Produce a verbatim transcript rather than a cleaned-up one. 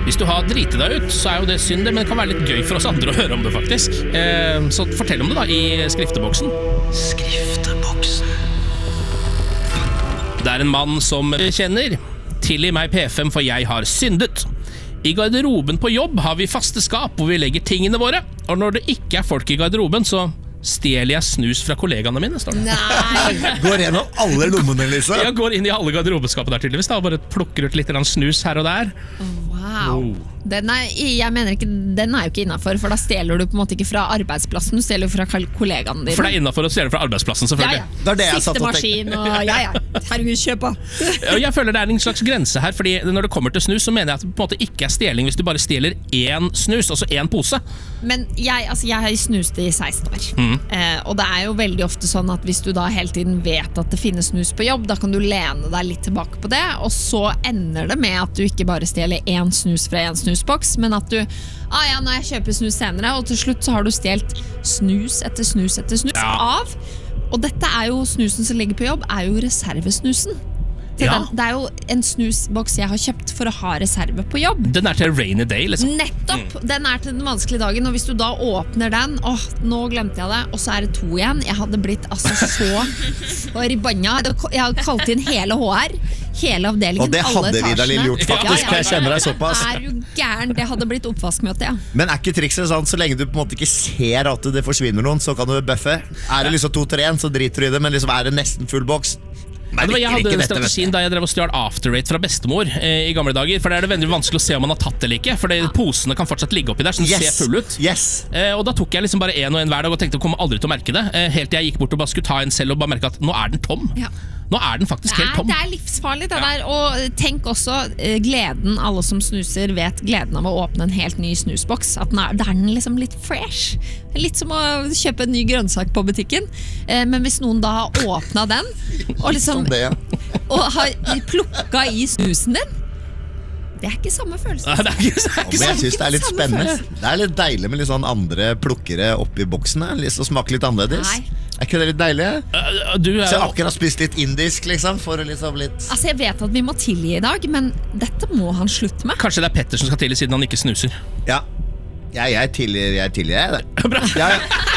Hvis du har dritet deg ut, så er jo det synd, men det kan være litt gøy for oss andre å høre om det faktisk. Eh, så fortell om det da i skrifteboksen. Skrifteboksen. Det er en mann som kjenner. Tilgi meg P fem, for jeg har syndet. I garderoben på jobb har vi faste skap hvor vi legger tingene våre, og når det ikke er folk i garderoben, så stjeler jeg snus fra kollegaene mine, står det. Nei. Går gjennom alle lommene, liksom. Jeg går inn i alle garderobeskapene der tydeligvis, da, og bare plukker ut litt snus her og der. Wow. Den er, jeg mener ikke, den er jo ikke innenfor, for da stjeler du på en måte ikke fra arbeidsplassen, du stjeler jo fra kollegaene dine. For det er innenfor å stjele fra arbeidsplassen, selvfølgelig. Ja, ja. Det er det jeg satt og Siktemaskin og ja, ja. Herregud, kjøp på. Jeg føler det er en slags grense her, fordi når det kommer til snus, så mener jeg at det på en måte ikke er stjeling hvis du bare stjeler én snus, altså én pose. Men jeg, altså, jeg har snust i seksten år, mm. eh, og det er jo veldig ofte sånn at hvis du da hele tiden vet at det finnes snus på jobb, da kan du lene deg litt tilbake på det, og så ender det med at du ikke bare stjeler én snus fra én snusboks, men at du, ah ja, når jeg kjøper snus senere, og til slutt så har du stjelt snus etter snus etter snus ja. av, og dette er jo snusen som ligger på jobb, er jo reservesnusen. Ja. Den, det er jo en snusboks jeg har kjøpt for å ha reserve på jobb. Den er til rainy day, liksom. Nettopp, mm. den er til den vanskelige dagen. Og hvis du da åpner den, åh, nå glemte jeg det, og så er det to igjen. Jeg hadde blitt altså så forbanna. Jeg hadde kalt inn hele H R, hele avdelingen, og det hadde Vidar-Lill gjort faktisk, ja, ja, ja. Jeg kjenner deg såpass. Er du gæren? Det hadde blitt oppvaskmøte, ja. Men er ikke trikset sånn, så lenge du på en måte ikke ser at det forsvinner noen, så kan du buffe. Er det liksom to tre igjen, så driter du i det, men liksom er det nesten full boks. Nei, det var, jeg hadde den strategien da jeg drev og stjal After Eight fra bestemor eh, i gamle dager. For det er det veldig vanskelig å se om man har tatt det eller ikke, for det, posene kan fortsatt ligge oppi der, så den yes. ser full ut. Yes. eh, Og da tok jeg liksom bare en og en hver dag og tenkte jeg kommer aldri til å merke det, eh, helt til jeg gikk bort og bare skulle ta en selv og bare merke at nå er den tom. Ja. Nå er den faktisk det er, helt tom. Det er livsfarlig det ja. der. Og tenk også eh, gleden, alle som snuser vet gleden av å åpne en helt ny snusboks. At den er, det er den liksom litt fresh. Litt som å kjøpe en ny grønnsak på butikken. eh, Men hvis noen da har åpnet den og liksom og har plukket i snusen din, det er ikke samme følelse. Nei, det er ikke, det er ikke ja, men jeg synes det er litt spennende følelse. Det er litt deilig med litt sånn andre plukkere oppi boksen. Liksom smaker litt annerledes. Nei. Er ikke det litt deilig? Uh, du er... Så jeg akkurat spist litt indisk liksom, for å liksom litt... Altså jeg vet at vi må tilgi i dag, men dette må han slutte med. Kanskje det er Petter som skal tilgi siden han ikke snuser. Ja, ja jeg tilgir jeg tilgir det. Bra. Ja, ja.